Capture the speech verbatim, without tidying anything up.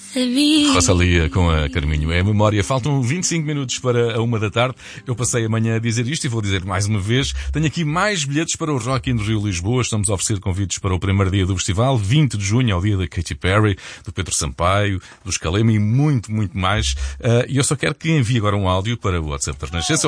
sabia. Rosalia com a Carminho. É a memória. Faltam vinte e cinco minutos para a uma da tarde. Eu passei a manhã a dizer isto e vou dizer mais uma vez. Tenho aqui mais bilhetes para o Rock in Rio Lisboa. Estamos a oferecer convites para o primeiro dia do festival. vinte de junho, ao dia da Katy Perry, do Pedro Sampaio, dos Calema e muito, muito mais. E uh, eu só quero que envie agora um áudio para o WhatsApp da Renascença.